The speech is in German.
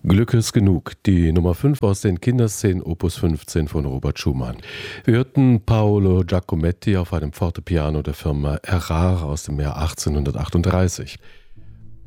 Glück ist genug, die Nummer 5 aus den Kinderszenen Opus 15 von Robert Schumann. Wir hörten Paolo Giacometti auf einem Fortepiano der Firma Errar aus dem Jahr 1838.